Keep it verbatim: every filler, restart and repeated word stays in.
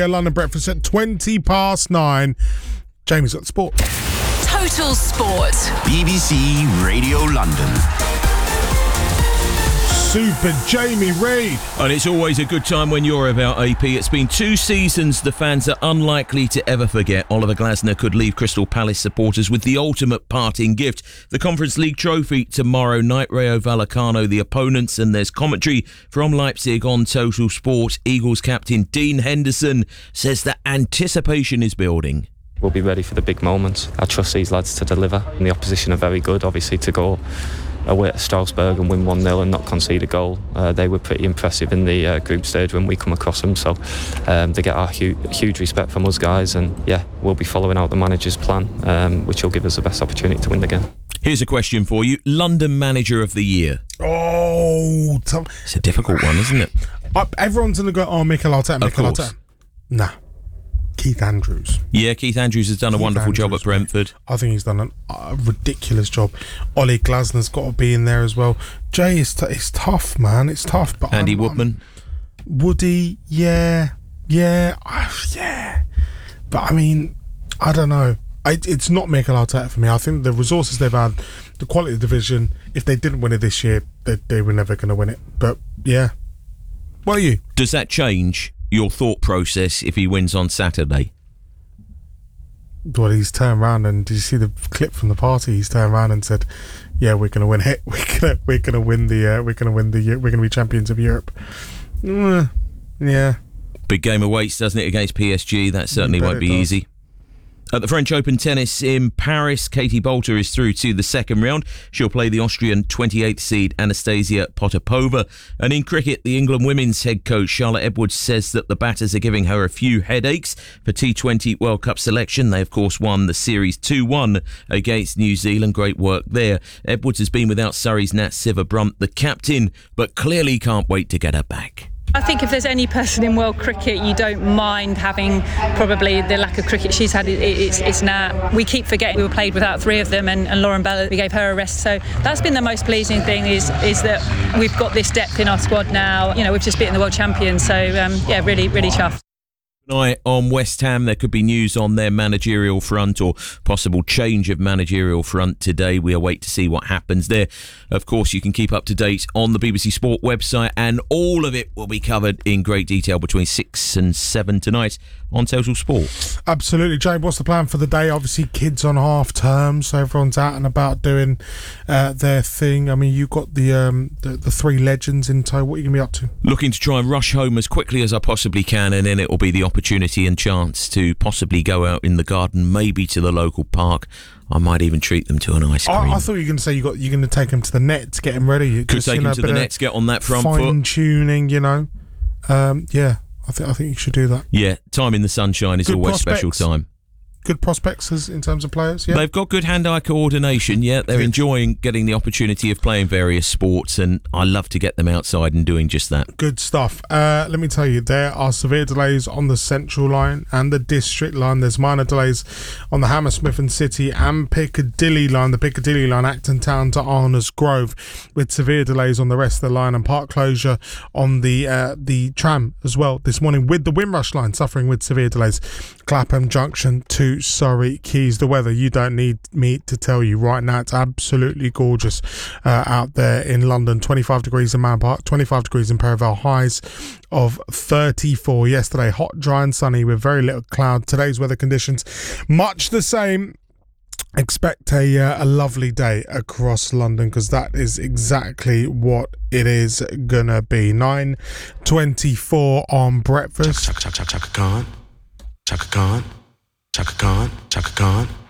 London Breakfast at twenty past nine. Jamie's got the sport. Total Sport. B B C Radio London. Super Jamie Reid. And it's always a good time when you're about, A P. It's been two seasons the fans are unlikely to ever forget. Oliver Glasner could leave Crystal Palace supporters with the ultimate parting gift. The Conference League trophy tomorrow night. Rayo Vallecano, the opponents, and there's commentary from Leipzig on Total Sport. Eagles captain Dean Henderson says that anticipation is building. We'll be ready for the big moments. I trust these lads to deliver. And the opposition are very good, obviously, to go away at Strasbourg and win one nil and not concede a goal. Uh, they were pretty impressive in the uh, group stage when we come across them, so um, they get our hu- huge respect from us guys, and yeah, we'll be following out the manager's plan, um, which will give us the best opportunity to win the game. Here's a question for you. London Manager of the Year. Oh, Tom. It's a difficult one, isn't it? Uh, everyone's going to go, oh, Mikel Arteta, Mikel Arteta. Nah. Keith Andrews. Yeah, Keith Andrews has done Keith a wonderful Andrews, job at Brentford. I think he's done an, a ridiculous job. Ollie Glasner's got to be in there as well. Jay, is t- it's tough, man. It's tough. But Andy I'm, Woodman. I'm, Woody, yeah, yeah, uh, yeah. But I mean, I don't know. I, it's not Mikel Arteta for me. I think the resources they've had, the quality of the division, if they didn't win it this year, they, they were never going to win it. But yeah. What are you? Does that change your thought process if he wins on Saturday? Well, he's turned around, and did you see the clip from the party? He's turned around and said, "Yeah, we're going to win it. We're going to we're going to win the uh, we're going to win the we're going to be champions of Europe." Mm, yeah, big game awaits, doesn't it, against P S G? That certainly won't be easy. At the French Open tennis in Paris, Katie Bolter is through to the second round. She'll play the Austrian twenty-eighth seed Anastasia Potapova. And in cricket, the England women's head coach Charlotte Edwards says that the batters are giving her a few headaches for T twenty World Cup selection. They, of course, won the series two one against New Zealand. Great work there. Edwards has been without Surrey's Nat Sciver-Brunt, the captain, but clearly can't wait to get her back. I think if there's any person in world cricket you don't mind having probably the lack of cricket she's had, it, it's, it's Nat. We keep forgetting we were played without three of them, and, and Lauren Bell, we gave her a rest. So that's been the most pleasing thing, is is that we've got this depth in our squad now. You know, we've just beaten the world champions. So um, yeah, really, really chuffed. Tonight on West Ham, there could be news on their managerial front, or possible change of managerial front today. We await to see what happens there. Of course, you can keep up to date on the B B C Sport website, and all of it will be covered in great detail between six and seven tonight on Total Sport. Absolutely. Jay, what's the plan for the day? Obviously, kids on half term, so everyone's out and about doing uh, their thing. I mean, you've got the, um, the the three legends in tow. What are you going to be up to? Looking to try and rush home as quickly as I possibly can, and then it will be the opportunity and chance to possibly go out in the garden, maybe to the local park. I might even treat them to an ice cream. I, I thought you were going to say you got, you're going to take them to the net to get them ready. Could Just, take you know, them to the net to get on that front foot. Fine-tuning, you know. Um, yeah, I think I think you should do that. Yeah, time in the sunshine is Good always prospects. special time. Good prospects as, in terms of players, yeah? They've got good hand-eye coordination, yeah. They're Good. enjoying getting the opportunity of playing various sports, and I love to get them outside and doing just that. Good stuff. Uh, let me tell you, there are severe delays on the Central Line and the District Line. There's minor delays on the Hammersmith and City and Piccadilly Line, the Piccadilly Line, Acton Town to Arnors Grove, with severe delays on the rest of the line, and part closure on the uh, the tram as well this morning, with the Windrush Line suffering with severe delays. Clapham Junction to Surrey Quays. The weather, you don't need me to tell you right now, it's absolutely gorgeous uh, out there in London. twenty-five degrees in Man Park, twenty-five degrees in Perivale, highs of thirty-four. Yesterday, hot, dry and sunny with very little cloud. Today's weather conditions, much the same. Expect a, uh, a lovely day across London, because that is exactly what it is gonna be. nine twenty-four on breakfast. Chaka, chaka, chaka, chaka Khan. Chaka Khan. Chaka Khan. Chaka Khan.